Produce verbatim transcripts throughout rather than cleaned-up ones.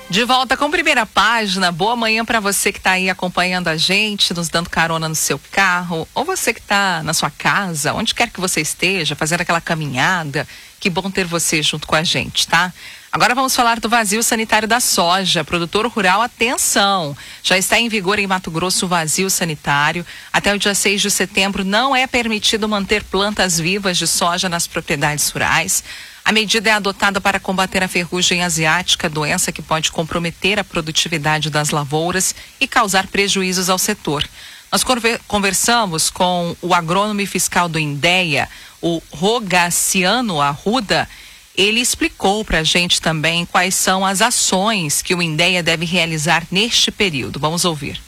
De volta com Primeira Página. Boa manhã para você que está aí acompanhando a gente, nos dando carona no seu carro, ou você que está na sua casa, onde quer que você esteja, fazendo aquela caminhada. Que bom ter você junto com a gente, tá? Agora vamos falar do vazio sanitário da soja. Produtor rural, atenção! Já está em vigor em Mato Grosso o vazio sanitário. Até o dia seis de setembro não é permitido manter plantas vivas de soja nas propriedades rurais. A medida é adotada para combater a ferrugem asiática, doença que pode comprometer a produtividade das lavouras e causar prejuízos ao setor. Nós conversamos com o agrônomo e fiscal do INDEA, o Rogaciano Arruda. Ele explicou para a gente também quais são as ações que o INDEA deve realizar neste período. Vamos ouvir.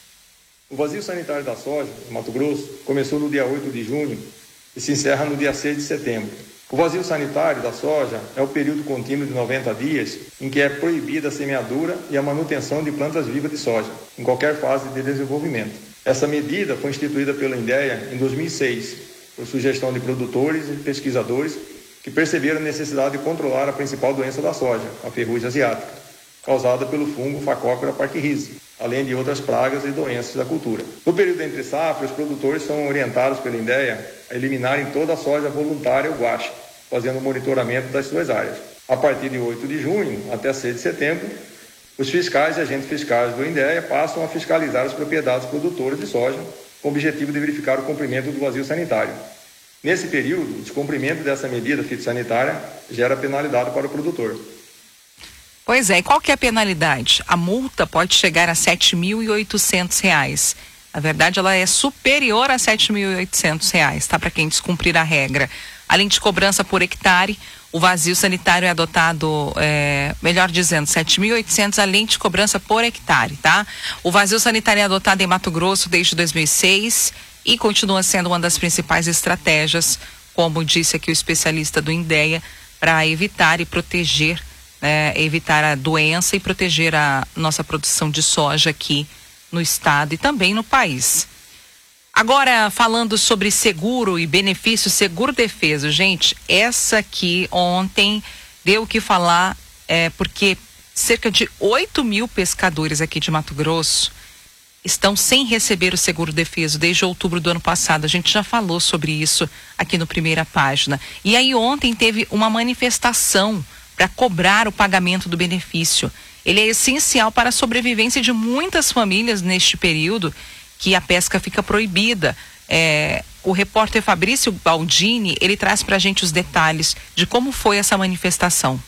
O vazio sanitário da soja, em Mato Grosso, começou no dia oito de junho e se encerra no dia seis de setembro. O vazio sanitário da soja é o período contínuo de noventa dias em que é proibida a semeadura e a manutenção de plantas vivas de soja, em qualquer fase de desenvolvimento. Essa medida foi instituída pela INDEA em dois mil e seis, por sugestão de produtores e pesquisadores que perceberam a necessidade de controlar a principal doença da soja, a ferrugem asiática, causada pelo fungo Phacopera pachyrhizae, além de outras pragas e doenças da cultura. No período entre safra, os produtores são orientados pela INDEA a eliminarem toda a soja voluntária ou guache, fazendo o monitoramento das suas áreas. A partir de oito de junho até seis de setembro, os fiscais e agentes fiscais do INDEA passam a fiscalizar as propriedades produtoras de soja, com o objetivo de verificar o cumprimento do vazio sanitário. Nesse período, o descumprimento dessa medida fitossanitária gera penalidade para o produtor. Pois é, e qual que é a penalidade? A multa pode chegar a sete mil e oitocentos reais. Na verdade, ela é superior a sete mil e oitocentos reais, tá? Para quem descumprir a regra. Além de cobrança por hectare, o vazio sanitário é adotado, é, melhor dizendo, sete mil e oitocentos além de cobrança por hectare, tá? O vazio sanitário é adotado em Mato Grosso desde dois mil e seis e continua sendo uma das principais estratégias, como disse aqui o especialista do INDEA, para evitar e proteger É, evitar a doença e proteger a nossa produção de soja aqui no estado e também no país. Agora, falando sobre seguro e benefício seguro-defeso, gente, essa aqui ontem deu o que falar, é, porque cerca de oito mil pescadores aqui de Mato Grosso estão sem receber o seguro-defeso desde outubro do ano passado. A gente já falou sobre isso aqui no Primeira Página. E aí ontem teve uma manifestação para cobrar o pagamento do benefício. Ele é essencial para a sobrevivência de muitas famílias neste período que a pesca fica proibida. É, o repórter Fabrício Baldini, ele traz para a gente os detalhes de como foi essa manifestação.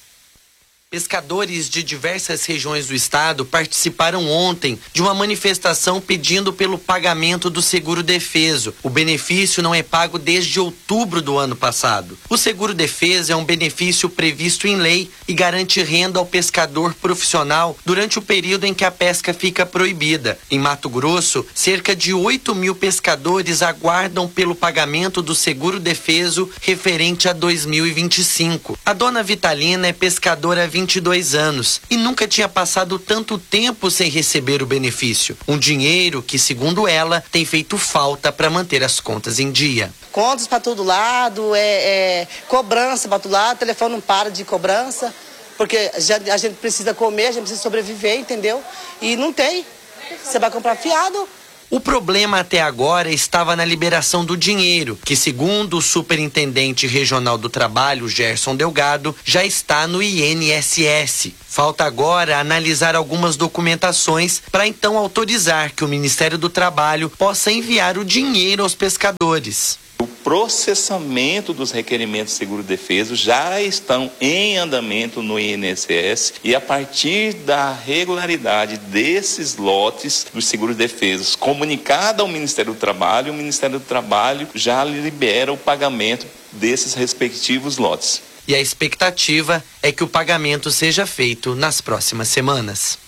Pescadores de diversas regiões do estado participaram ontem de uma manifestação pedindo pelo pagamento do seguro-defeso. O benefício não é pago desde outubro do ano passado. O seguro-defeso é um benefício previsto em lei e garante renda ao pescador profissional durante o período em que a pesca fica proibida. Em Mato Grosso, cerca de oito mil pescadores aguardam pelo pagamento do seguro-defeso referente a dois mil e vinte e cinco. A dona Vitalina é pescadora há vinte e dois anos e nunca tinha passado tanto tempo sem receber o benefício. Um dinheiro que, segundo ela, tem feito falta para manter as contas em dia. Contas para todo lado, é, é, cobrança para todo lado, o telefone não para de cobrança, porque já, a gente precisa comer, a gente precisa sobreviver, entendeu? E não tem. Você vai comprar fiado. O problema até agora estava na liberação do dinheiro, que, segundo o superintendente regional do trabalho, Gerson Delgado, já está no I N S S. Falta agora analisar algumas documentações para então autorizar que o Ministério do Trabalho possa enviar o dinheiro aos pescadores. O processamento dos requerimentos de seguro-defeso já estão em andamento no I N S S e a partir da regularidade desses lotes dos seguro-defesos comunicada ao Ministério do Trabalho, o Ministério do Trabalho já libera o pagamento desses respectivos lotes. E a expectativa é que o pagamento seja feito nas próximas semanas.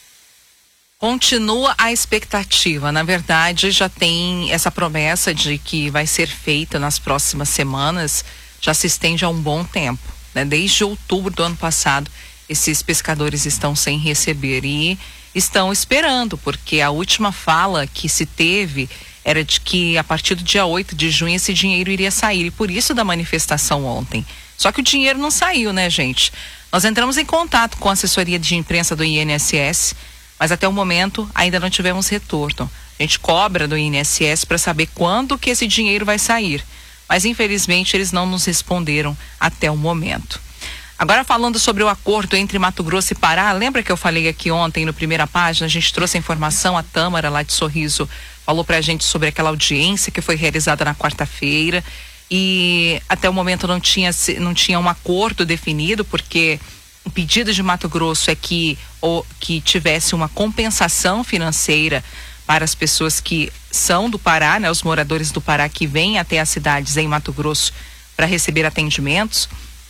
Continua a expectativa. Na verdade, já tem essa promessa de que vai ser feita nas próximas semanas, já se estende há um bom tempo, né? Desde outubro do ano passado, esses pescadores estão sem receber e estão esperando, porque a última fala que se teve era de que a partir do dia oito de junho esse dinheiro iria sair, e por isso da manifestação ontem. Só que o dinheiro não saiu, né, gente? Nós entramos em contato com a assessoria de imprensa do I N S S, mas até o momento ainda não tivemos retorno. A gente cobra do I N S S para saber quando que esse dinheiro vai sair, mas infelizmente eles não nos responderam até o momento. Agora, falando sobre o acordo entre Mato Grosso e Pará, lembra que eu falei aqui ontem no Primeira Página, a gente trouxe a informação, a Tâmara lá de Sorriso falou pra gente sobre aquela audiência que foi realizada na quarta-feira e até o momento não tinha, não tinha um acordo definido, porque o pedido de Mato Grosso é que, ou, que tivesse uma compensação financeira para as pessoas que são do Pará, né, os moradores do Pará que vêm até as cidades em Mato Grosso para receber atendimentos.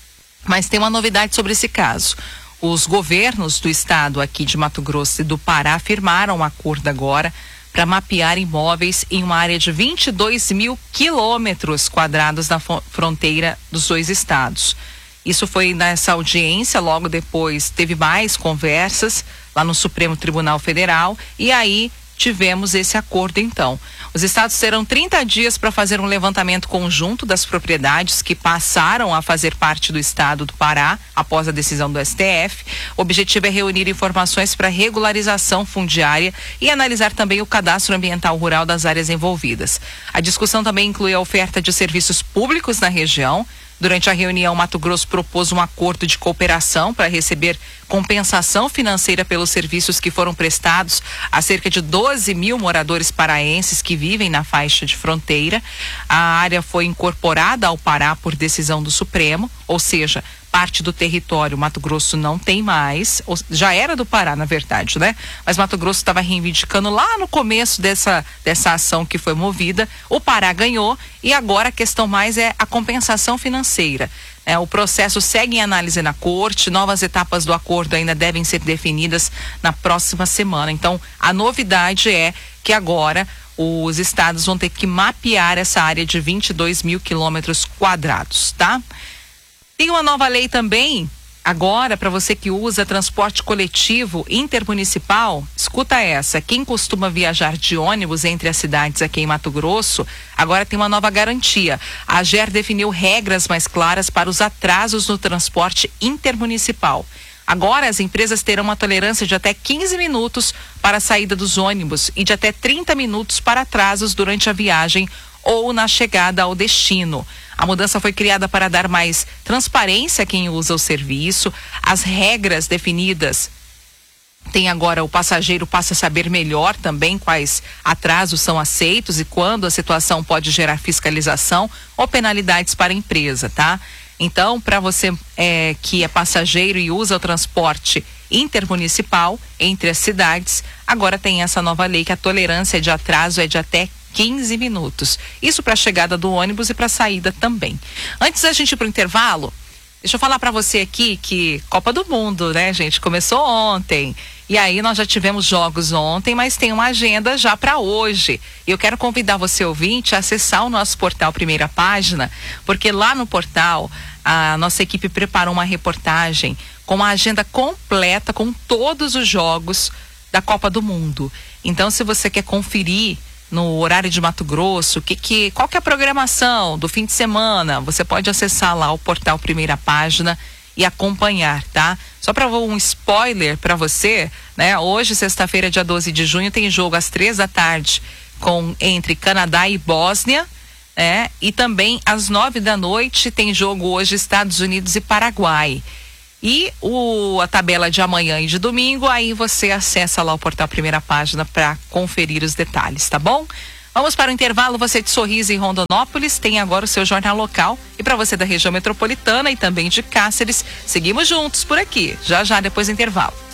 Mas tem uma novidade sobre esse caso. Os governos do estado aqui de Mato Grosso e do Pará firmaram um acordo agora para mapear imóveis em uma área de vinte e dois mil quilômetros quadrados na fronteira dos dois estados. Isso foi nessa audiência, logo depois teve mais conversas lá no Supremo Tribunal Federal e aí tivemos esse acordo então. Os estados terão trinta dias para fazer um levantamento conjunto das propriedades que passaram a fazer parte do estado do Pará após a decisão do S T F. O objetivo é reunir informações para regularização fundiária e analisar também o cadastro ambiental rural das áreas envolvidas. A discussão também inclui a oferta de serviços públicos na região. Durante a reunião, Mato Grosso propôs um acordo de cooperação para receber compensação financeira pelos serviços que foram prestados a cerca de doze mil moradores paraenses que vivem na faixa de fronteira. A área foi incorporada ao Pará por decisão do Supremo, ou seja, parte do território Mato Grosso não tem mais, já era do Pará, na verdade, né? Mas Mato Grosso estava reivindicando lá no começo dessa, dessa ação que foi movida, o Pará ganhou e agora a questão mais é a compensação financeira. É, o processo segue em análise na corte, novas etapas do acordo ainda devem ser definidas na próxima semana. Então, a novidade é que agora os estados vão ter que mapear essa área de vinte e dois mil quilômetros quadrados, tá? Tem uma nova lei também, agora, para você que usa transporte coletivo intermunicipal, escuta essa, quem costuma viajar de ônibus entre as cidades aqui em Mato Grosso, agora tem uma nova garantia. A AGER definiu regras mais claras para os atrasos no transporte intermunicipal. Agora, as empresas terão uma tolerância de até quinze minutos para a saída dos ônibus e de até trinta minutos para atrasos durante a viagem ou na chegada ao destino. A mudança foi criada para dar mais transparência a quem usa o serviço. As regras definidas tem agora, o passageiro passa a saber melhor também quais atrasos são aceitos e quando a situação pode gerar fiscalização ou penalidades para a empresa, tá? Então, para você é, que é passageiro e usa o transporte intermunicipal entre as cidades, agora tem essa nova lei que a tolerância de atraso é de até quinze minutos. Isso para a chegada do ônibus e para a saída também. Antes da gente ir para o intervalo, deixa eu falar para você aqui que Copa do Mundo, né, gente, começou ontem. E aí nós já tivemos jogos ontem, mas tem uma agenda já para hoje. E eu quero convidar você, ouvinte, a acessar o nosso portal Primeira Página, porque lá no portal a nossa equipe preparou uma reportagem com uma agenda completa com todos os jogos da Copa do Mundo. Então, se você quer conferir no horário de Mato Grosso, que, que, qual que é a programação do fim de semana, você pode acessar lá o portal Primeira Página e acompanhar, tá? Só para um spoiler para você, né? Hoje, sexta-feira, dia doze de junho, tem jogo às três da tarde com, entre Canadá e Bósnia, né? E também às nove da noite tem jogo hoje Estados Unidos e Paraguai. E o, a tabela de amanhã e de domingo, aí você acessa lá o portal Primeira Página para conferir os detalhes, tá bom? Vamos para o intervalo. Você de Sorriso e Rondonópolis tem agora o seu jornal local. E para você da região metropolitana e também de Cáceres, seguimos juntos por aqui, já já depois do intervalo.